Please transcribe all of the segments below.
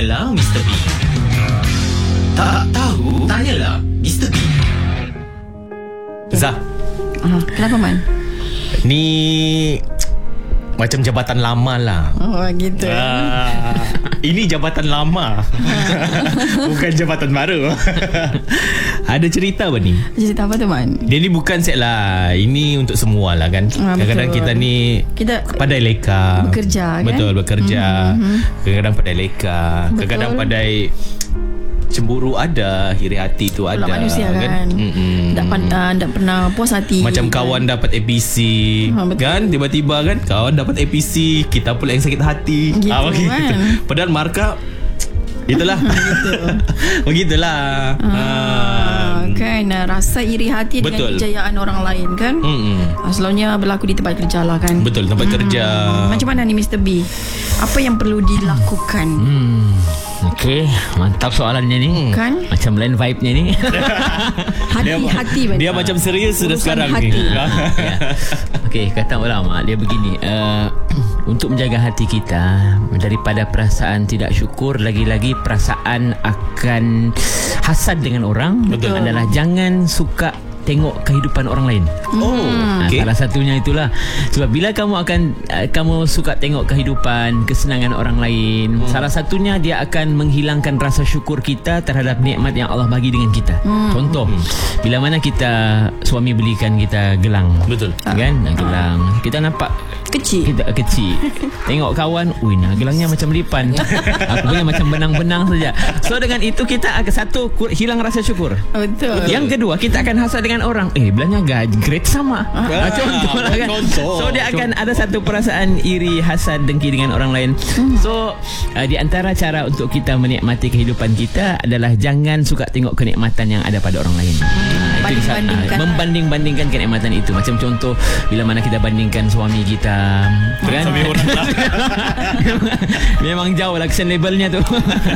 Tanyalah Mr. B. Tak tahu? Tanyalah Mr. B. Zah, Kenapa Man? ni macam jabatan lama lah. Oh gitu. Ini jabatan lama. Bukan jabatan baru. Ada cerita apa ni? Cerita apa tu Man? Dia ni bukan set lah. Ini untuk semua lah kan. Kadang-kadang betul. kita ni pandai leka. Bekerja kan? Betul, bekerja. Kadang-kadang pandai leka. Kadang-kadang pandai cemburu ada, iri hati tu ada. Manusia kan. Tak pernah puas hati. Macam kawan dapat APC kan, tiba-tiba kan kawan dapat APC, kita pula yang sakit hati. Gitu kan. Padahal markah itulah. Begitulah. Kan rasa iri hati Betul. dengan kejayaan orang lain kan. Selalunya berlaku di tempat kerja lah kan. Betul, tempat kerja. Macam mana ni Mr. B? Apa yang perlu dilakukan? Okey, mantap soalannya ni. Kan? Macam lain vibe-nya ni. Hati-hati Dia macam serius sudah Urusan sekarang hati. ni. Ya. Okey, kata ulama dia begini, untuk menjaga hati kita daripada perasaan tidak syukur, lagi-lagi perasaan akan hasad dengan orang, Betul. adalah jangan suka tengok kehidupan orang lain. Okay. Salah satunya itulah. Sebab bila kamu suka tengok kehidupan, kesenangan orang lain, salah satunya dia akan menghilangkan rasa syukur kita terhadap nikmat yang Allah bagi dengan kita. Contoh, bila mana suami belikan kita gelang. Betul. Kan? Gelang. Kita nampak Kecil. kita kecil. Tengok kawan, nah gelangnya macam lipan. Aku punya macam benang-benang saja. So dengan itu kita akan hilang rasa syukur. Betul. Yang kedua, kita akan hasad dengan orang. Belanja grade sama. Contoh lah kan. So dia akan ada satu perasaan iri, hasad, dengki dengan orang lain. So di antara cara untuk kita menikmati kehidupan kita adalah jangan suka tengok kenikmatan yang ada pada orang lain. Itu membanding-bandingkan kenikmatan itu. Macam contoh, bila mana kita bandingkan suami kita kan? Suami orang lah. Memang jauh lah action levelnya tu.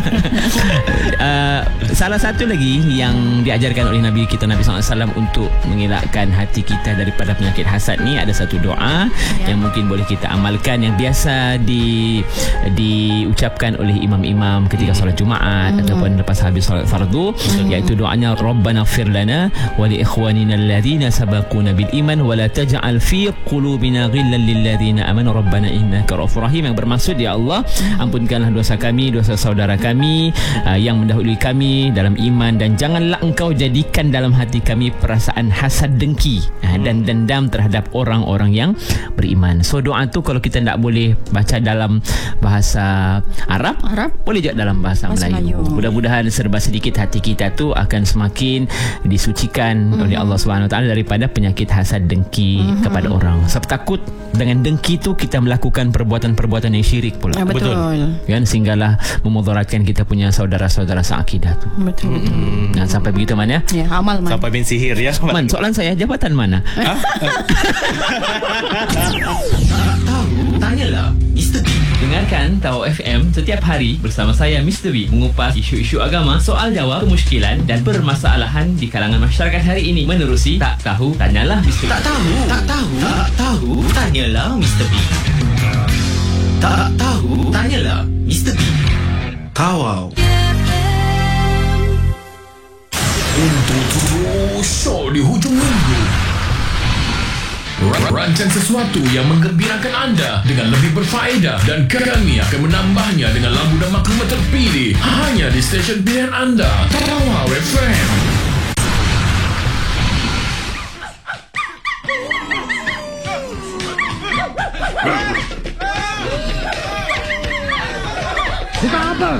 Salah satu lagi yang diajarkan oleh Nabi kita, Nabi SAW, untuk mengelakkan hati kita daripada penyakit hasad ni, ada satu doa yang mungkin boleh kita amalkan, yang biasa diucapkan oleh imam-imam ketika solat Jumaat ataupun lepas habis solat fardu, iaitu doanya Rabbana ighfir lana wa li ikhwanina alladhina sabaquna bil iman wa la taj'al fi qulubina ghillan lil ladzina amanu rabbana innaka ra'ufur rahim, yang bermaksud, ya Allah, ampunkanlah dosa kami, dosa saudara kami yang mendahului kami dalam iman, dan janganlah engkau jadikan dalam hati kami perasaan hasad, dengki dan dendam terhadap orang-orang yang beriman. So doa tu kalau kita tak boleh baca dalam bahasa Arab, boleh juga dalam bahasa Melayu. Mudah-mudahan serba sedikit hati kita tu akan semakin disucikan oleh Allah Subhanahu Wa Taala daripada penyakit hasad, dengki kepada orang. Sebab takut dengan dengki tu kita melakukan perbuatan-perbuatan yang syirik pula. Betul. Kan, sehinggalah memudaratkan kita punya saudara-saudara seakidah tu. Betul. Dan sampai begitu Man ya. Ya, amal Man. Sampai main sihir ya. Man, soalan saya, jabatan mana? Tak tahu? Tanyalah Mr. B. Dengarkan Tahu FM setiap hari bersama saya Mr. B, mengupas isu-isu agama, soal jawab, kemusykilan dan permasalahan di kalangan masyarakat hari ini menerusi Tak Tahu Tanyalah Mr. B. Tak tahu? Tak tahu? Tak tahu? Tanyalah Mr. B. Tak tahu? Tanyalah Mr. B. Tawau. Untuk show di hujung minggu, rancang sesuatu yang menggembirakan anda dengan lebih berfaedah, dan kami akan menambahnya dengan lagu dan maklumat terpilih hanya di stesen pilihan anda, Tawau FM. Suka apa?